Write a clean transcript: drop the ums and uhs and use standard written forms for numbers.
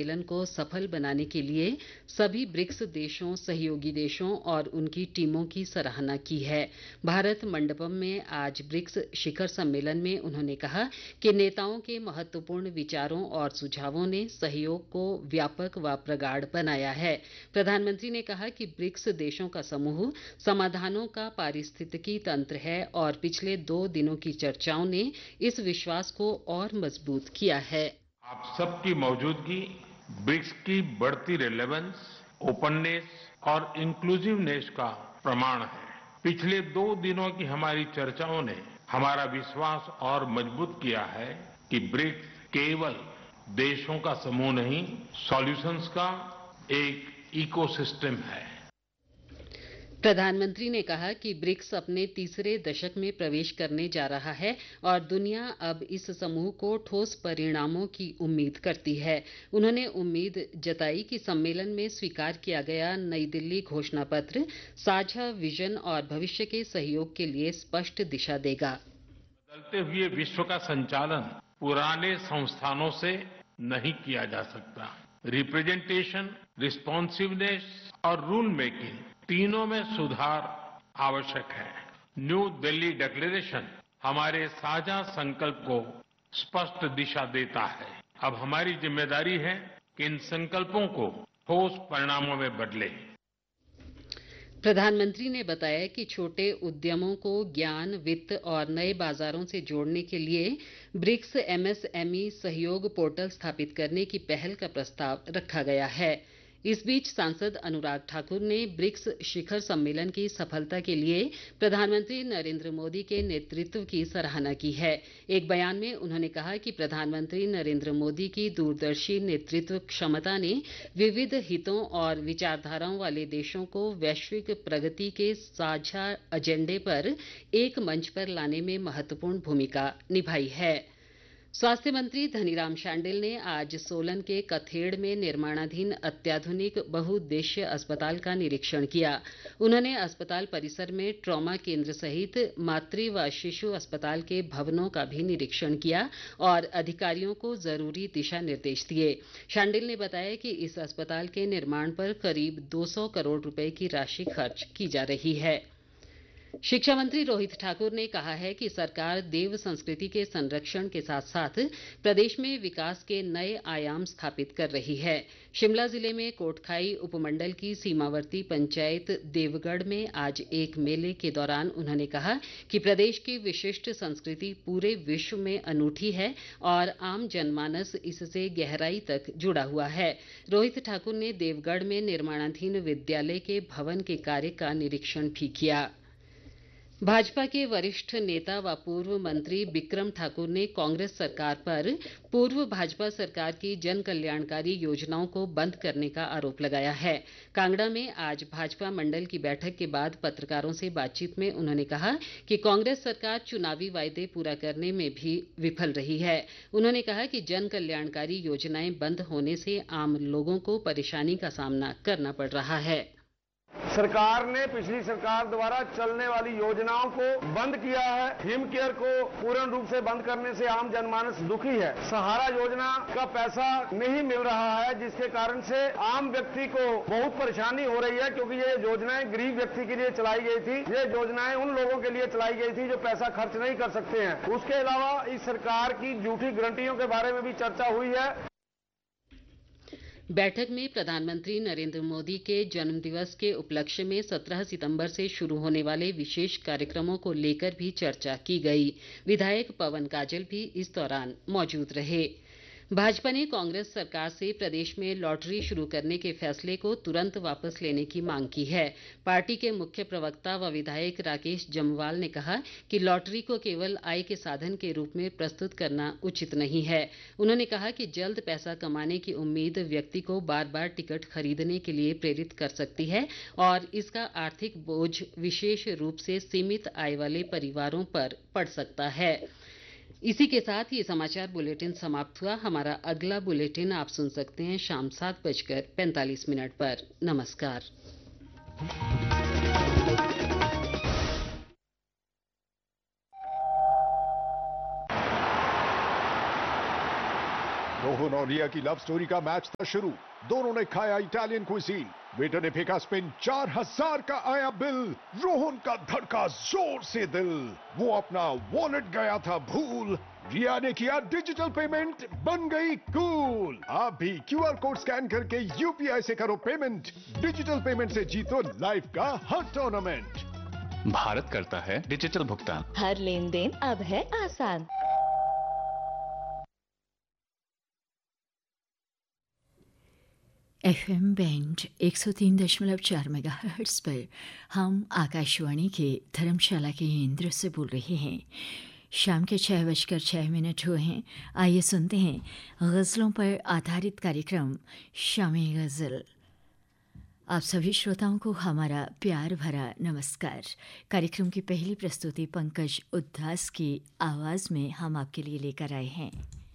सम्मेलन को सफल बनाने के लिए सभी ब्रिक्स देशों, सहयोगी देशों और उनकी टीमों की सराहना की है। भारत मंडपम में आज ब्रिक्स शिखर सम्मेलन में उन्होंने कहा कि नेताओं के महत्वपूर्ण विचारों और सुझावों ने सहयोग को व्यापक व प्रगाढ़ बनाया है। प्रधानमंत्री ने कहा कि ब्रिक्स देशों का समूह समाधानों का पारिस्थितिकी तंत्र है और पिछले 2 दिनों की चर्चाओं ने इस विश्वास को और मजबूत किया है। आप सबकी मौजूदगी ब्रिक्स की बढ़ती रेलेवेंस, ओपननेस और इंक्लूसिवनेस का प्रमाण है। पिछले 2 दिनों की हमारी चर्चाओं ने हमारा विश्वास और मजबूत किया है कि ब्रिक्स केवल देशों का समूह नहीं, सॉल्यूशंस का एक इकोसिस्टम है। प्रधानमंत्री ने कहा कि ब्रिक्स अपने तीसरे दशक में प्रवेश करने जा रहा है और दुनिया अब इस समूह को ठोस परिणामों की उम्मीद करती है। उन्होंने उम्मीद जताई कि सम्मेलन में स्वीकार किया गया नई दिल्ली घोषणा पत्र साझा विजन और भविष्य के सहयोग के लिए स्पष्ट दिशा देगा। बदलते हुए विश्व का संचालन पुराने संस्थानों से नहीं किया जा सकता। रिप्रेजेंटेशन, रिस्पॉन्सिवनेस और रूल मेकिंग तीनों में सुधार आवश्यक है। न्यू दिल्ली डिक्लेरेशन हमारे साझा संकल्प को स्पष्ट दिशा देता है। अब हमारी जिम्मेदारी है कि इन संकल्पों को ठोस परिणामों में बदलें। प्रधानमंत्री ने बताया कि छोटे उद्यमों को ज्ञान, वित्त और नए बाजारों से जोड़ने के लिए ब्रिक्स एमएसएमई सहयोग पोर्टल स्थापित करने की पहल का प्रस्ताव रखा गया है। इस बीच सांसद अनुराग ठाकुर ने ब्रिक्स शिखर सम्मेलन की सफलता के लिए प्रधानमंत्री नरेंद्र मोदी के नेतृत्व की सराहना की है। एक बयान में उन्होंने कहा कि प्रधानमंत्री नरेंद्र मोदी की दूरदर्शी नेतृत्व क्षमता ने विविध हितों और विचारधाराओं वाले देशों को वैश्विक प्रगति के साझा एजेंडे पर एक मंच पर लाने में महत्वपूर्ण भूमिका निभाई है। स्वास्थ्य मंत्री धनीराम शांडिल ने आज सोलन के कथेड़ में निर्माणाधीन अत्याधुनिक बहुउद्देश्य अस्पताल का निरीक्षण किया। उन्होंने अस्पताल परिसर में ट्रॉमा केंद्र सहित मातृ व शिशु अस्पताल के भवनों का भी निरीक्षण किया और अधिकारियों को जरूरी दिशा निर्देश दिए। शांडिल ने बताया कि इस अस्पताल के निर्माण पर करीब 200 करोड़ रुपए की राशि खर्च की जा रही है। शिक्षा मंत्री रोहित ठाकुर ने कहा है कि सरकार देव संस्कृति के संरक्षण के साथ साथ प्रदेश में विकास के नए आयाम स्थापित कर रही है। शिमला जिले में कोटखाई उपमंडल की सीमावर्ती पंचायत देवगढ़ में आज एक मेले के दौरान उन्होंने कहा कि प्रदेश की विशिष्ट संस्कृति पूरे विश्व में अनूठी है और आम जनमानस इससे गहराई तक जुड़ा हुआ है। रोहित ठाकुर ने देवगढ़ में निर्माणाधीन विद्यालय के भवन के कार्य का निरीक्षण भी किया। भाजपा के वरिष्ठ नेता व पूर्व मंत्री बिक्रम ठाकुर ने कांग्रेस सरकार पर पूर्व भाजपा सरकार की जन कल्याणकारी योजनाओं को बंद करने का आरोप लगाया है। कांगड़ा में आज भाजपा मंडल की बैठक के बाद पत्रकारों से बातचीत में उन्होंने कहा कि कांग्रेस सरकार चुनावी वायदे पूरा करने में भी विफल रही है। उन्होंने कहा कि जन कल्याणकारी योजनाएं बंद होने से आम लोगों को परेशानी का सामना करना पड़ रहा है। सरकार ने पिछली सरकार द्वारा चलने वाली योजनाओं को बंद किया है। हिम केयर को पूर्ण रूप से बंद करने से आम जनमानस दुखी है। सहारा योजना का पैसा नहीं मिल रहा है, जिसके कारण से आम व्यक्ति को बहुत परेशानी हो रही है, क्योंकि ये योजनाएं गरीब व्यक्ति के लिए चलाई गई थी। ये योजनाएं उन लोगों के लिए चलाई गई थी जो पैसा खर्च नहीं कर सकते हैं। उसके अलावा इस सरकार की झूठी गारंटियों के बारे में भी चर्चा हुई है। बैठक में प्रधानमंत्री नरेंद्र मोदी के जन्मदिवस के उपलक्ष्य में 17 सितंबर से शुरू होने वाले विशेष कार्यक्रमों को लेकर भी चर्चा की गई। विधायक पवन काजल भी इस दौरान मौजूद रहे। भाजपा ने कांग्रेस सरकार से प्रदेश में लॉटरी शुरू करने के फैसले को तुरंत वापस लेने की मांग की है। पार्टी के मुख्य प्रवक्ता व विधायक राकेश जम्वाल ने कहा कि लॉटरी को केवल आय के साधन के रूप में प्रस्तुत करना उचित नहीं है। उन्होंने कहा कि जल्द पैसा कमाने की उम्मीद व्यक्ति को बार बार टिकट खरीदने के लिए प्रेरित कर सकती है और इसका आर्थिक बोझ विशेष रूप से सीमित आय वाले परिवारों पर पड़ सकता है। इसी के साथ ये समाचार बुलेटिन समाप्त हुआ। हमारा अगला बुलेटिन आप सुन सकते हैं शाम 7:45 पर। नमस्कार। रोहन और रिया की लव स्टोरी का मैच था शुरू। दोनों ने खाया इटालियन क्विजीन। वेटर ने फेंका स्पिन, 4000 का आया बिल। रोहन का धड़का जोर से दिल, वो अपना वॉलेट गया था भूल। रिया ने किया डिजिटल पेमेंट, बन गई कूल। आप भी क्यूआर कोड स्कैन करके यूपीआई से करो पेमेंट। डिजिटल पेमेंट से जीतो लाइफ का हर टूर्नामेंट। भारत करता है डिजिटल भुगतान। हर लेन देन अब है आसान। एफएम बैंड 103.4 मेगाहर्ट्ज़ पर हम आकाशवाणी के धर्मशाला के केंद्र से बोल रहे हैं। शाम के 6:06 हुए हैं। आइए सुनते हैं गज़लों पर आधारित कार्यक्रम शामी गज़ल। आप सभी श्रोताओं को हमारा प्यार भरा नमस्कार। कार्यक्रम की पहली प्रस्तुति पंकज उद्दास की आवाज़ में हम आपके लिए लेकर आए हैं।